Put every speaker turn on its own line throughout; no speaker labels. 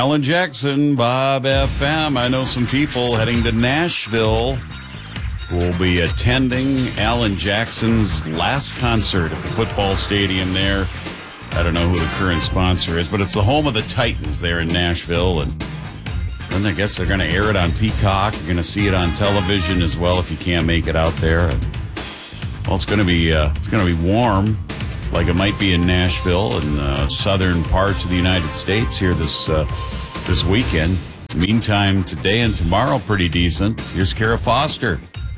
Alan Jackson, Bob FM. I know some people heading to Nashville who will be attending Alan Jackson's last concert at the football stadium there. I don't know who the current sponsor is, but it's the home of the Titans there in Nashville. And then I guess they're going to air it on Peacock. You're going to see it on television as well if you can't make it out there. Well, it's going to be warm, like it might be in Nashville and southern parts of the United States here this weekend. Meantime, today and tomorrow, pretty decent. Here's Kara Foster.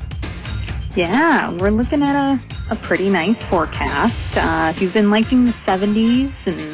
Yeah, we're looking at a pretty nice forecast. If you've been liking the 70s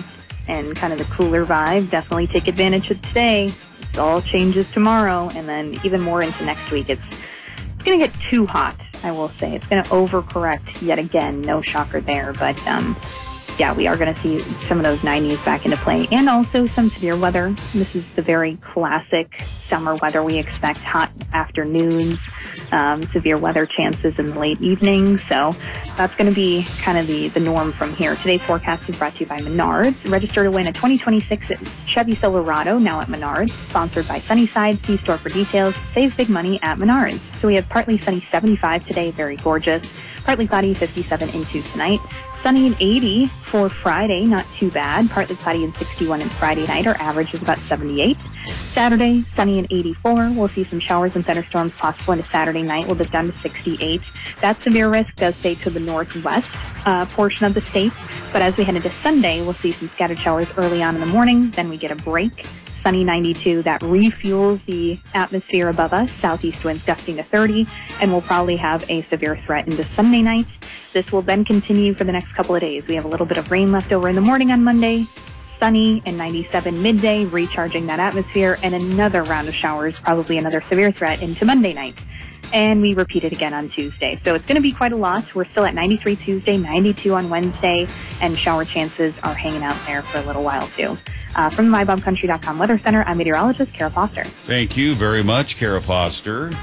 and kind of the cooler vibe, definitely take advantage of today. It all changes tomorrow, and then even more into next week. It's going to get too hot, I will say. It's going to overcorrect yet again. No shocker there, but yeah, we are going to see some of those 90s back into play, and also some severe weather. This is the very classic summer weather we expect: hot afternoons, severe weather chances in the late evening. So that's going to be kind of the norm from here. Today's forecast is brought to you by Menards. Register to win a 2026 Chevy Silverado now at Menards. Sponsored by Sunnyside. See store for details. Save big money at Menards. So we have partly sunny 75 today, very gorgeous. Partly cloudy 57 into tonight. Sunny and 80 for Friday, not too bad. Partly cloudy and 61 in Friday night. Our average is about 78. Saturday, sunny and 84. We'll see some showers and thunderstorms possible into Saturday night. We'll dip down to 68. That severe risk does stay to the northwest portion of the state. But as we head into Sunday, we'll see some scattered showers early on in the morning. Then we get a break. Sunny 92. That refuels the atmosphere above us. Southeast winds gusting to 30. And we'll probably have a severe threat into Sunday night. This will then continue for the next couple of days. We have a little bit of rain left over in the morning on Monday. Sunny and 97 midday, recharging that atmosphere, and another round of showers, probably another severe threat into Monday night. And we repeat it again on Tuesday. So it's going to be quite a lot. We're still at 93 Tuesday, 92 on Wednesday, and shower chances are hanging out there for a little while too. From the MyBobCountry.com Weather Center, I'm meteorologist Kara Foster.
Thank you very much, Kara Foster.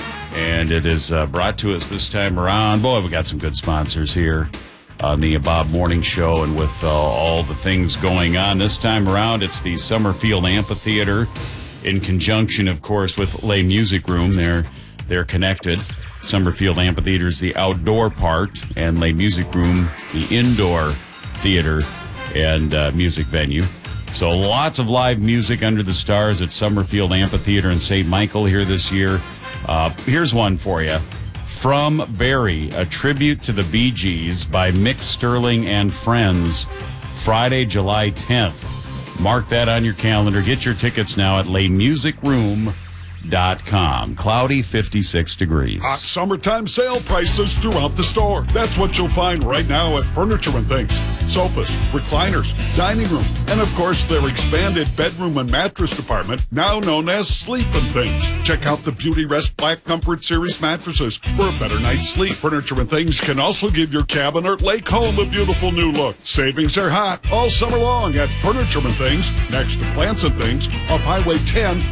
And it is brought to us this time around. Boy, we got some good sponsors here on the Bob Morning Show, and with all the things going on this time around, it's the Summerfield Amphitheater in conjunction, of course, with Lay Music Room. They're connected. Summerfield Amphitheater is the outdoor part, and Lay Music Room, the indoor theater and music venue. So lots of live music under the stars at Summerfield Amphitheater in St. Michael here this year. Here's one for you. From Barry, a tribute to the Bee Gees by Mick Sterling and Friends, Friday, July 10th. Mark that on your calendar. Get your tickets now at laymusicroom.com. Cloudy, 56 degrees.
Hot summertime sale prices throughout the store. That's what you'll find right now at Furniture and Things. Sofas, recliners, dining room, and of course their expanded bedroom and mattress department, now known as Sleep and Things. Check out the Beauty Rest Black Comfort Series mattresses for a better night's sleep. Furniture and Things can also give your cabin or lake home a beautiful new look. Savings are hot all summer long at Furniture and Things, next to Plants and Things, off Highway 10